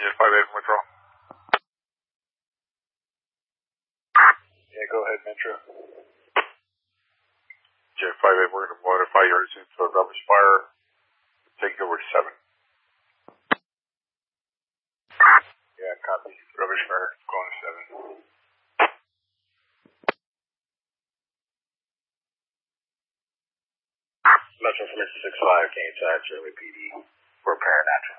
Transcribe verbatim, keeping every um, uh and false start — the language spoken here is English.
Yeah, five eight withdrawal. Yeah, go ahead, Metro. Yeah, five eight, we're going to modify your suit to a rubbish fire. Take over to seven. Yeah, copy. Rubbish fire, going to seven. Metro Selection six five, K H I, Charlie P D, for Paranatural.